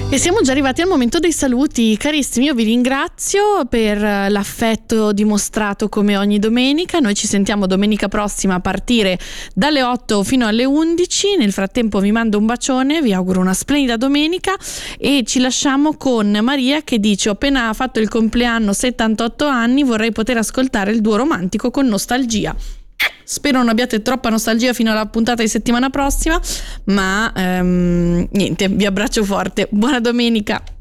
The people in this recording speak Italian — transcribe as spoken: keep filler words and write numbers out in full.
E siamo già arrivati al momento dei saluti. Carissimi, io vi ringrazio per l'affetto dimostrato come ogni domenica. Noi ci sentiamo domenica prossima a partire dalle otto fino alle undici. Nel frattempo vi mando un bacione, vi auguro una splendida domenica e ci lasciamo con Maria che dice: ho appena fatto il compleanno, settantotto anni, vorrei poter ascoltare il duo romantico con nostalgia. Spero non abbiate troppa nostalgia fino alla puntata di settimana prossima, ma ehm, niente, vi abbraccio forte. Buona domenica.